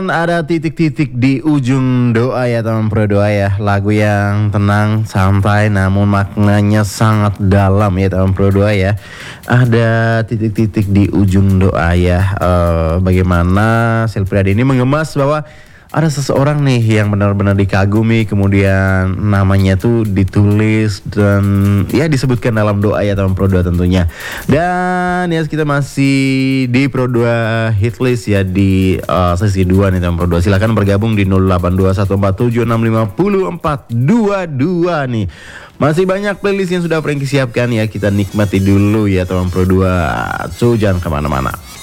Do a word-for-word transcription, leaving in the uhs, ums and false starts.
Ada titik-titik di ujung doa ya teman pro doa ya. Lagu yang tenang, santai namun maknanya sangat dalam ya teman pro doa ya. Ada titik-titik di ujung doa ya. Eh, bagaimana Silpriadi ini mengemas bahwa ada seseorang nih yang benar-benar dikagumi, kemudian namanya tuh ditulis dan ya disebutkan dalam doa ya teman pro doa tentunya. Dan ya kita masih di Pro dua Hitlist ya di uh, sesi dua nih teman pro doa. Silahkan bergabung di nol delapan dua satu empat tujuh enam lima nol empat dua dua nih. Masih banyak playlist yang sudah Frankie siapkan ya. Kita nikmati dulu ya teman pro doa. So jangan kemana-mana.